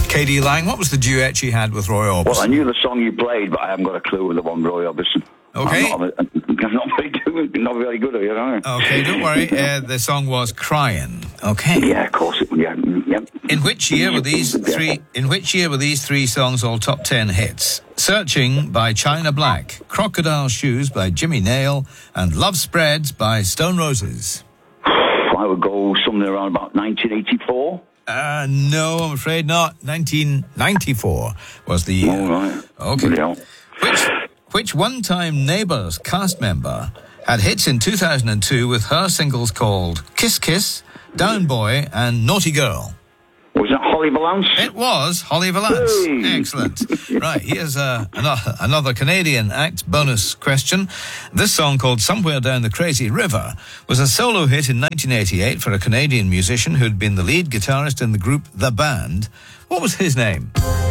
K.D. Lang, what was the duet she had with Roy Orbison? Well, I knew the song you played, but I haven't got a clue with the one Roy Orbison. Okay. I'm not very good at it, are I? Okay, don't worry. The song was "Crying." Okay. Yeah, of course. In which year were these three? In which year were these three songs all top 10 hits? "Searching" by China Black, "Crocodile Shoes" by Jimmy Nail, and "Love Spreads" by Stone Roses. I would go somewhere around about 1984. No, I'm afraid not. 1994 was the year. All right. Okay. Yeah. Which one-time Neighbours cast member had hits in 2002 with her singles called "Kiss Kiss," "Down Boy," and "Naughty Girl"? Was that Holly Valance? It was Holly Valance. Hey. Excellent. Right, here's another Canadian act bonus question. This song, called "Somewhere Down the Crazy River," was a solo hit in 1988 for a Canadian musician who'd been the lead guitarist in the group The Band. What was his name?